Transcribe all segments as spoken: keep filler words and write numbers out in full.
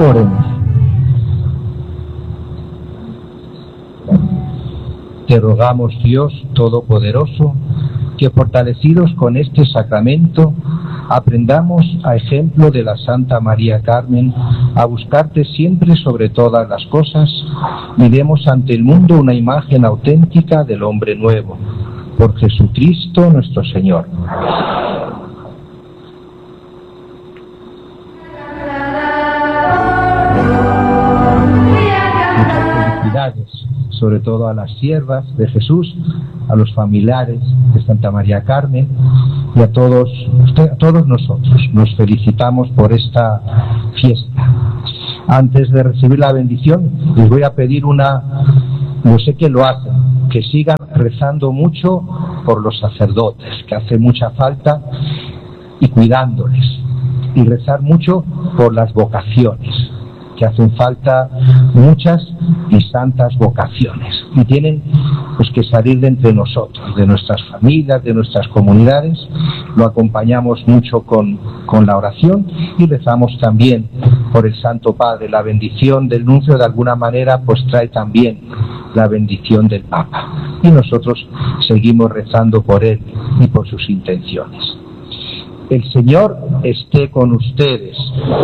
Oremos. Te rogamos, Dios Todopoderoso, que fortalecidos con este sacramento, aprendamos, a ejemplo de la Santa María Carmen, a buscarte siempre sobre todas las cosas y demos ante el mundo una imagen auténtica del hombre nuevo. Por Jesucristo nuestro Señor. Muchas felicidades, sobre todo a las siervas de Jesús, a los familiares de Santa María Carmen y a todos, a todos nosotros. Nos felicitamos por esta fiesta. Antes de recibir la bendición, les voy a pedir una, yo sé que lo hacen, que sigan rezando mucho por los sacerdotes, que hace mucha falta, y cuidándoles, y rezar mucho por las vocaciones, que hacen falta muchas y santas vocaciones, y tienen pues que salir de entre nosotros, de nuestras familias, de nuestras comunidades. Lo acompañamos mucho con, con la oración y rezamos también por el Santo Padre. La bendición del nuncio de alguna manera pues trae también la bendición del Papa, y nosotros seguimos rezando por él y por sus intenciones. El Señor esté con ustedes.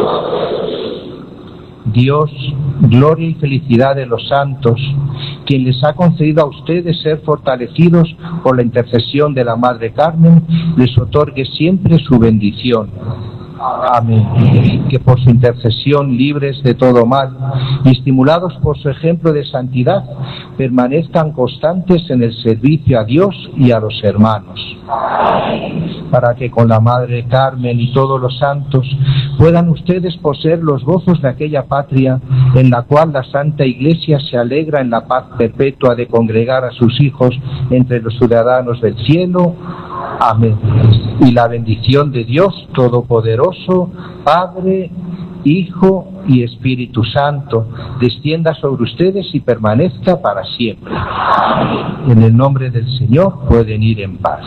Dios, gloria y felicidad de los santos, quien les ha concedido a ustedes ser fortalecidos por la intercesión de la Madre Carmen, les otorgue siempre su bendición. Amén. Que por su intercesión, libres de todo mal y estimulados por su ejemplo de santidad, permanezcan constantes en el servicio a Dios y a los hermanos. Para que con la Madre Carmen y todos los santos puedan ustedes poseer los gozos de aquella patria en la cual la Santa Iglesia se alegra en la paz perpetua de congregar a sus hijos entre los ciudadanos del cielo. Amén. Y la bendición de Dios Todopoderoso, Padre, Hijo y Espíritu Santo, descienda sobre ustedes y permanezca para siempre. En el nombre del Señor pueden ir en paz.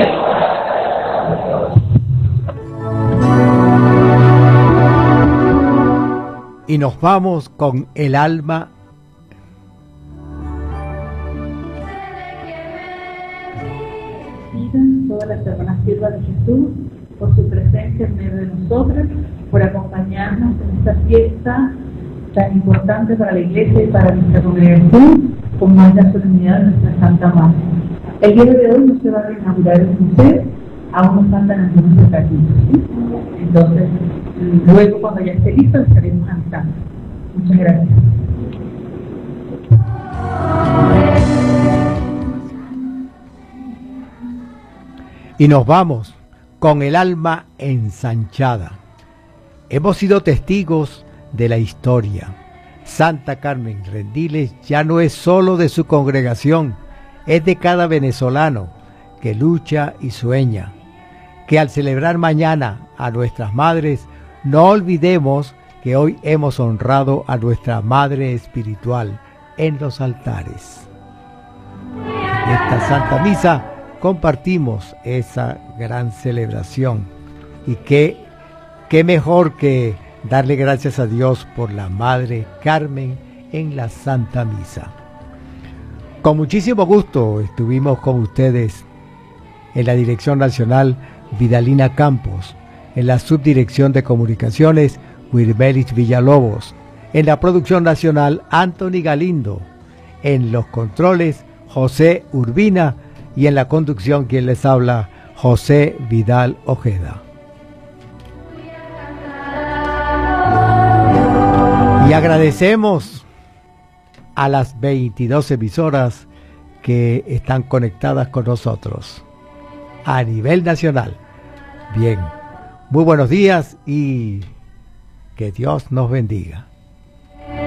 Y nos vamos con el alma. Todas las hermanas siervas de Jesús, por su presencia en medio de nosotras, por acompañarnos en esta fiesta tan importante para la Iglesia y para nuestra congregación, como es la solemnidad de nuestra Santa Madre. El día de hoy no se va a inaugurar el museo, aún nos faltan algunos detallitos, ¿sí? Entonces, luego cuando ya esté listo, estaremos avisando. Muchas gracias. Y nos vamos con el alma ensanchada. Hemos sido testigos de la historia. Santa Carmen Rendiles ya no es solo de su congregación, es de cada venezolano que lucha y sueña. Que al celebrar mañana a nuestras madres, no olvidemos que hoy hemos honrado a nuestra Madre Espiritual en los altares. En esta Santa Misa compartimos esa gran celebración, y qué, qué mejor que darle gracias a Dios por la Madre Carmen en la Santa Misa. Con muchísimo gusto estuvimos con ustedes en la Dirección Nacional Vidalina Campos, en la Subdirección de Comunicaciones Wirbelis Villalobos, en la Producción Nacional Anthony Galindo, en los controles José Urbina, y en la conducción quien les habla, José Vidal Ojeda. Y agradecemos a las veintidós emisoras que están conectadas con nosotros a nivel nacional. Bien, muy buenos días y que Dios nos bendiga.